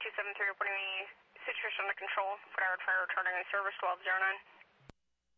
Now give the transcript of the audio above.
273 reporting the situation under control. Skyward Fire returning a service 1209.